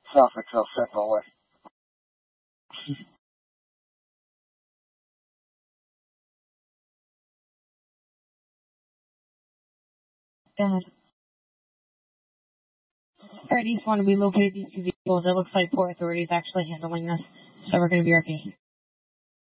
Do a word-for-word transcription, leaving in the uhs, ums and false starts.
Traffic till Central Way. Alright, East one, we located these two vehicles. It looks like Port Authority is actually handling this, so we're going to be okay.